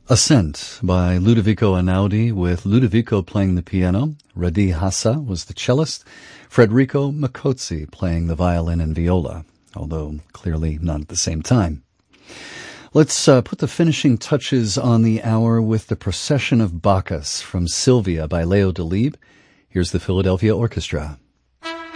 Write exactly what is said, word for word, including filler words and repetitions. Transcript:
Ascent by Ludovico Einaudi, with Ludovico playing the piano. Radi Hassa was the cellist. Federico Micozzi playing the violin and viola, although clearly not at the same time. Let's uh, put the finishing touches on the hour with the Procession of Bacchus from Sylvia by Leo Delibes. Here's the Philadelphia Orchestra.